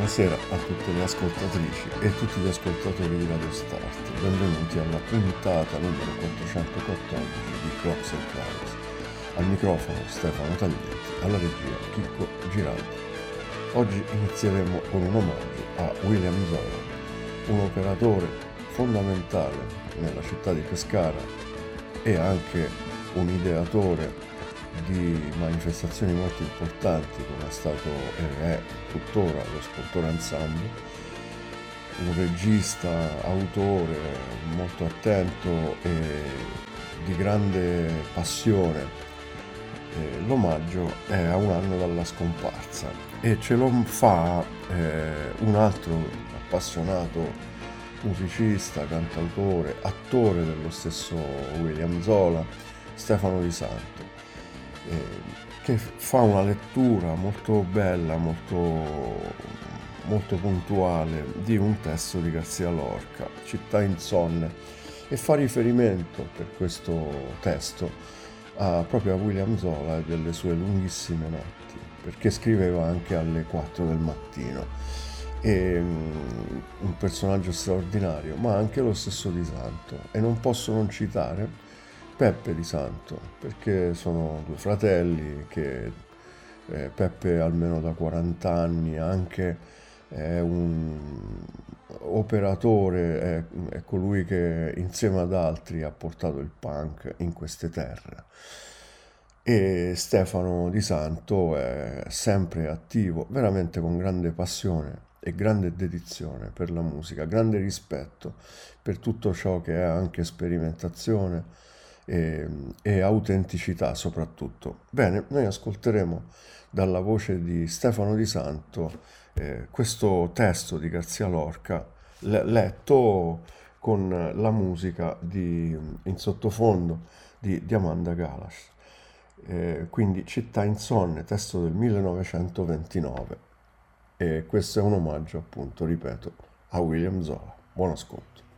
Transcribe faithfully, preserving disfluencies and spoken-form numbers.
Buonasera a tutte le ascoltatrici e tutti gli ascoltatori di Radio Start. Benvenuti alla puntata numero quattrocentoquattordici di Crops and Clouds. Al microfono Stefano Taglietti, alla regia Chicco Giraldi. Oggi inizieremo con un omaggio a William Zola, un operatore fondamentale nella città di Pescara e anche un ideatore di manifestazioni molto importanti come è stato e è tuttora lo Scultore Ensemble, un regista, autore molto attento e di grande passione. Eh, l'omaggio è a un anno dalla scomparsa e ce lo fa eh, un altro appassionato musicista, cantautore, attore dello stesso William Zola, Stefano Di Santo, che fa una lettura molto bella, molto, molto puntuale di un testo di García Lorca, Città insonne, e fa riferimento per questo testo a, proprio a William Zola e delle sue lunghissime notti, perché scriveva anche alle quattro del mattino. È un personaggio straordinario, ma anche lo stesso Di Santo, e non posso non citare Peppe Di Santo, perché sono due fratelli che eh, Peppe almeno da quaranta anni anche è un operatore, è, è colui che insieme ad altri ha portato il punk in queste terre. E Stefano Di Santo è sempre attivo, veramente con grande passione e grande dedizione per la musica, grande rispetto per tutto ciò che è anche sperimentazione E, e autenticità soprattutto. Bene, noi ascolteremo dalla voce di Stefano Di Santo eh, questo testo di García Lorca le- letto con la musica di, in sottofondo di, di Amanda Galas. Eh, quindi Città insonne, testo del millenovecentoventinove, e questo è un omaggio, appunto, ripeto, a William Zola. Buon ascolto.